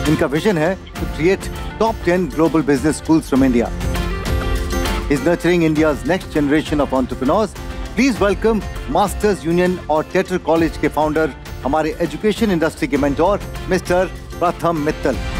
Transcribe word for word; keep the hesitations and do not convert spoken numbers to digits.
इनका विजन है to create top ten global business schools from India. He's nurturing India's next generation of entrepreneurs. Please welcome Masters Union और टेटर college के founder, हमारे education industry के mentor, mister प्रथम मित्तल।